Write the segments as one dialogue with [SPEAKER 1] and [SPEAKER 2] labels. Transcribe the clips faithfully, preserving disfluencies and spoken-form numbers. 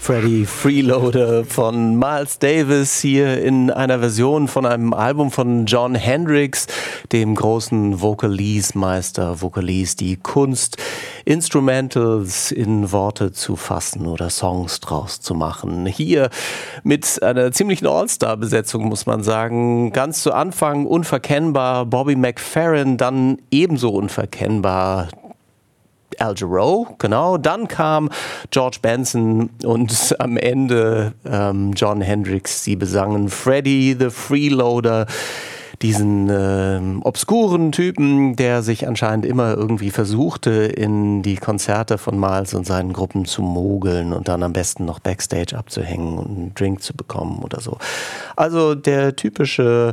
[SPEAKER 1] Freddie Freeloader von Miles Davis hier in einer Version von einem Album von Jon Hendricks, dem großen Vocalese-Meister. Vocalese, die Kunst, Instrumentals in Worte zu fassen oder Songs draus zu machen. Hier mit einer ziemlichen All-Star-Besetzung, muss man sagen. Ganz zu Anfang unverkennbar Bobby McFerrin, dann ebenso unverkennbar Al Jarreau, genau. Dann kam George Benson und am Ende ähm, Jon Hendricks. Sie besangen Freddie the Freeloader, diesen äh, obskuren Typen, der sich anscheinend immer irgendwie versuchte, in die Konzerte von Miles und seinen Gruppen zu mogeln und dann am besten noch Backstage abzuhängen und einen Drink zu bekommen oder so. Also der typische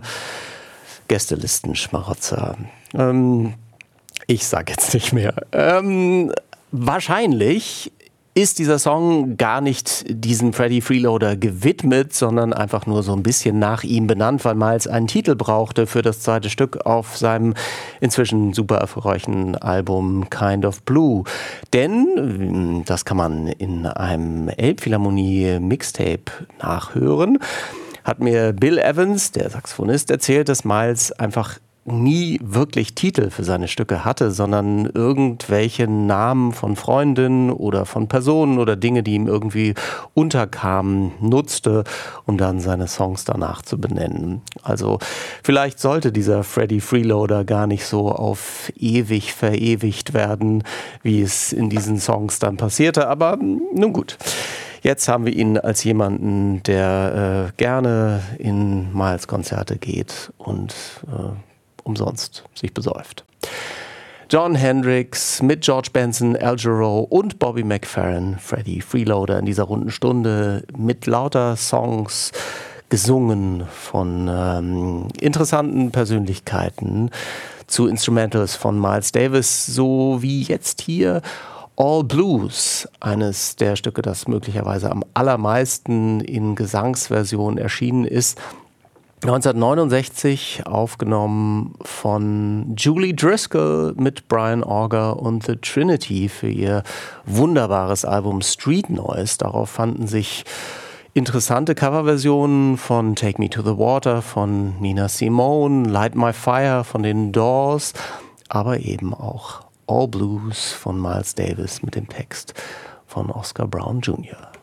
[SPEAKER 1] Gästelistenschmarotzer. Ähm, Ich sag jetzt nicht mehr. Ähm, wahrscheinlich ist dieser Song gar nicht diesem Freddie Freeloader gewidmet, sondern einfach nur so ein bisschen nach ihm benannt, weil Miles einen Titel brauchte für das zweite Stück auf seinem inzwischen super erfolgreichen Album Kind of Blue. Denn, das kann man in einem Elbphilharmonie-Mixtape nachhören, hat mir Bill Evans, der Saxophonist, erzählt, dass Miles einfach nie wirklich Titel für seine Stücke hatte, sondern irgendwelche Namen von Freundinnen oder von Personen oder Dinge, die ihm irgendwie unterkamen, nutzte, um dann seine Songs danach zu benennen. Also vielleicht sollte dieser Freddie Freeloader gar nicht so auf ewig verewigt werden, wie es in diesen Songs dann passierte, aber nun gut. Jetzt haben wir ihn als jemanden, der äh, gerne in Miles Konzerte geht und äh, umsonst sich besäuft. Jon Hendricks mit George Benson, Al Jarreau und Bobby McFerrin, Freddie Freeloader in dieser runden Stunde mit lauter Songs gesungen von ähm, interessanten Persönlichkeiten zu Instrumentals von Miles Davis, so wie jetzt hier All Blues, eines der Stücke, das möglicherweise am allermeisten in Gesangsversion erschienen ist. neunzehnhundertneunundsechzig aufgenommen von Julie Driscoll mit Brian Auger und The Trinity für ihr wunderbares Album Street Noise. Darauf fanden sich interessante Coverversionen von Take Me to the Water von Nina Simone, Light My Fire von den Doors, aber eben auch All Blues von Miles Davis mit dem Text von Oscar Brown Junior